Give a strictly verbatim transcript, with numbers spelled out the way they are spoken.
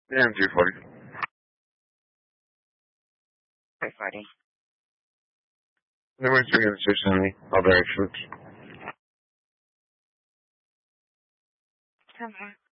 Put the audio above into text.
Yeah, I'm G forty. Hi, Friday. There was three institutions, all directions. Come on.